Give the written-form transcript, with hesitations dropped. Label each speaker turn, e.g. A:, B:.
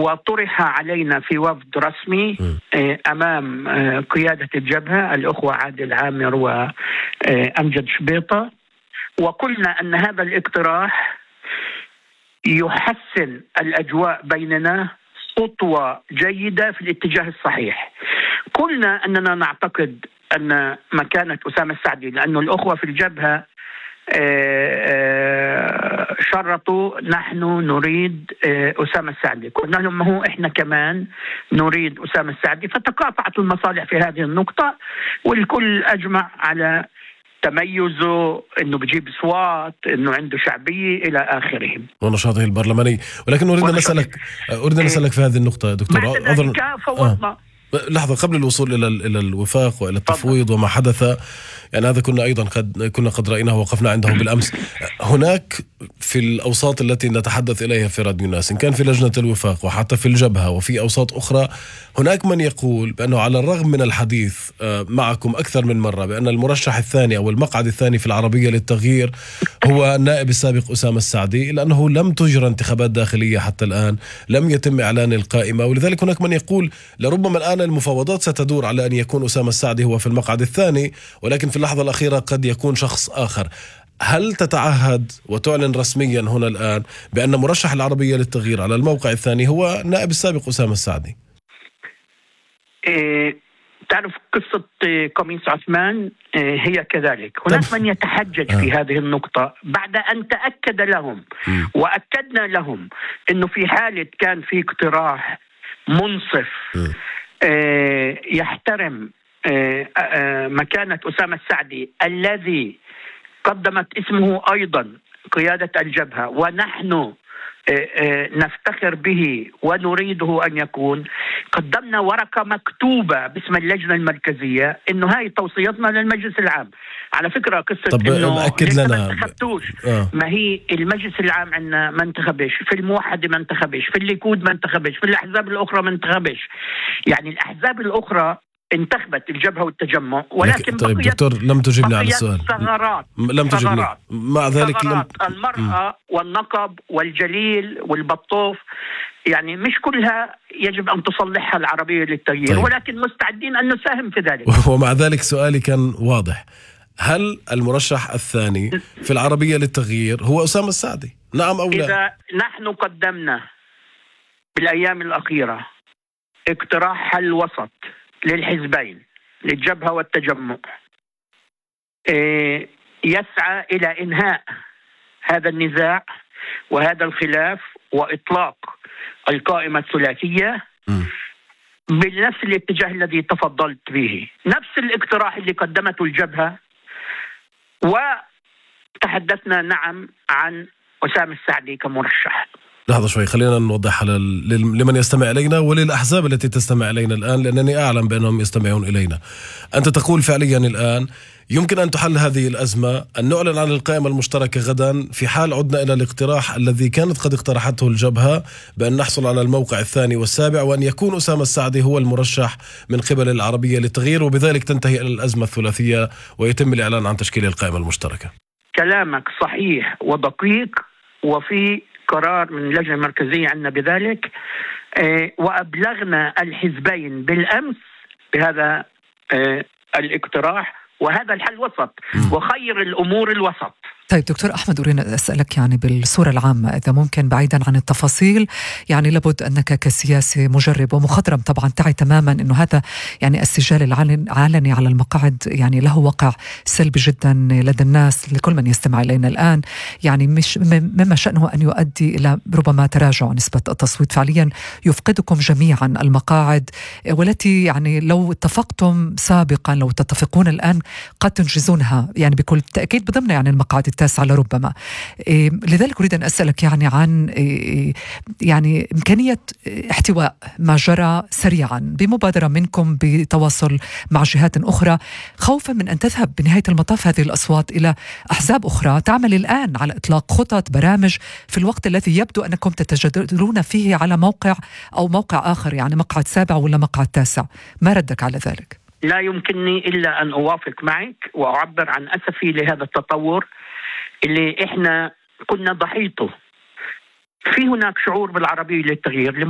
A: وطرح علينا في وفد رسمي أمام قيادة الجبهة الأخوة عادل عامر وأمجد شبيطة، وقلنا أن هذا الاقتراح يحسن الأجواء بيننا خطوة جيدة في الاتجاه الصحيح. قلنا أننا نعتقد أن مكانة أسامة السعدي، لأن الأخوة في الجبهة شرطوا نحن نريد أسامة السعدي، قلنا لهم ما هو إحنا كمان نريد أسامة السعدي، فتقاطعت المصالح في هذه النقطة، والكل أجمع على تميزه، انه بجيب اصوات، انه عنده شعبيه الى اخره،
B: ونشاطه البرلماني. ولكن اريد ان اسالك في هذه النقطه دكتور.
A: بعد ذلك فوضنا
B: لحظه قبل الوصول الى الوفاق والى التفويض وما حدث، يعني هذا كنا ايضا قد رايناه ووقفنا عنده بالامس. هناك في الاوساط التي نتحدث اليها في راديو الناس، ان كان في لجنه الوفاق وحتى في الجبهه وفي اوساط اخرى، هناك من يقول بانه على الرغم من الحديث معكم اكثر من مره بان المرشح الثاني او المقعد الثاني في العربيه للتغيير هو النائب السابق اسامه السعدي، الا انه لم تجرى انتخابات داخليه حتى الان، لم يتم اعلان القائمه، ولذلك هناك من يقول لربما الان المفاوضات ستدور على ان يكون اسامه السعدي هو في المقعد الثاني، ولكن في اللحظه الاخيره قد يكون شخص اخر. هل تتعهد وتعلن رسميا هنا الان بان مرشح العربيه للتغيير على الموقع الثاني هو النائب السابق اسامه السعدي؟
A: تعرف قصة قميص عثمان هي كذلك. هناك من يتحجج في هذه النقطة بعد أن تأكد لهم وأكدنا لهم أنه في حالة كان في اقتراح منصف يحترم مكانة أسامة السعدي الذي قدمت اسمه أيضا قيادة الجبهة ونحن نفتخر به ونريده أن يكون، قدمنا ورقة مكتوبة باسم اللجنة المركزية إنه هاي توصيتنا للمجلس العام. على فكرة قصة إنه
B: أكد لنا
A: ما انتخبتوش، ما هي المجلس العام عندنا ما انتخبش، في الموحدة ما انتخبش، في الليكود ما انتخبش، في الأحزاب الأخرى ما انتخبش. يعني الأحزاب الأخرى انتخبت الجبهة والتجمع، ولكن
B: طيب دكتور لم تجبني على السؤال.
A: لم تجبني.
B: مع ذلك
A: المرأة والنقب والجليل والبطوف، يعني مش كلها يجب أن تصلحها العربية للتغيير. طيب. ولكن مستعدين أن نساهم في ذلك.
B: ومع ذلك سؤالي كان واضح، هل المرشح الثاني في العربية للتغيير هو أسامة السعدي؟ نعم أو لا؟
A: إذا نحن قدمنا بالأيام الأخيرة اقتراح حل وسط للحزبين للجبهة والتجمع يسعى إلى إنهاء هذا النزاع وهذا الخلاف وإطلاق القائمة الثلاثية بنفس الاتجاه الذي تفضلت به، نفس الاقتراح اللي قدمته الجبهة، وتحدثنا نعم عن أسامة السعدي كمرشح.
B: لحظة شوي، خلينا نوضح لمن يستمع إلينا وللأحزاب التي تستمع إلينا الآن، لأنني أعلم بأنهم يستمعون إلينا. أنت تقول فعليا الآن يمكن أن تحل هذه الأزمة أن نعلن عن القائمة المشتركة غدا في حال عدنا إلى الاقتراح الذي كانت قد اقترحته الجبهة بأن نحصل على الموقع الثاني والسابع، وأن يكون أسامة السعدي هو المرشح من قبل العربية للتغيير، وبذلك تنتهي إلى الأزمة الثلاثية ويتم الإعلان عن تشكيل القائمة المشتركة.
A: كلامك صحيح ودقيق، وفي قرار من اللجنة المركزية عنا بذلك، وأبلغنا الحزبين بالأمس بهذا الاقتراح، وهذا الحل وسط، وخير الأمور الوسط.
C: طيب دكتور أحمد، أريد أن أسألك يعني بالصورة العامة إذا ممكن بعيدا عن التفاصيل، يعني لابد أنك كسياسي مجرب ومخضرم طبعا تعي تماما أنه هذا يعني السجال العلني على المقاعد يعني له وقع سلبي جدا لدى الناس، لكل من يستمع إلينا الآن، يعني مش مما شأنه أن يؤدي إلى ربما تراجع نسبة التصويت، فعليا يفقدكم جميعا المقاعد، والتي يعني لو اتفقتم سابقا، لو تتفقون الآن قد تنجزونها يعني بكل تأكيد بضمن يعني المقاعد التاسعة لربما. لذلك أريد أن أسألك يعني عن يعني إمكانية احتواء ما جرى سريعا بمبادرة منكم بتواصل مع جهات أخرى، خوفا من أن تذهب بنهاية المطاف هذه الأصوات إلى أحزاب أخرى تعمل الآن على إطلاق خطط برامج في الوقت الذي يبدو أنكم تتجادلون فيه على موقع أو موقع آخر، يعني مقعد سابع ولا مقعد تاسع. ما ردك على ذلك؟
A: لا يمكنني إلا أن أوافق معك وأعبر عن أسفي لهذا التطور اللي إحنا كنا ضحيته. في هناك شعور بالعربية للتغيير